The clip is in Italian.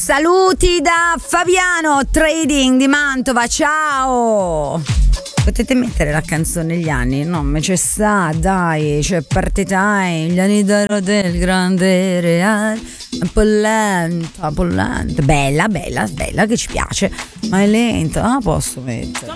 Saluti da Fabiano Trading di Mantova, ciao. Potete mettere la canzone Gli anni? No, ma c'è sta, dai, c'è parte time, gli anni d'oro del grande Real. Un po' lenta, bella che ci piace, ma è lenta, posso mettere.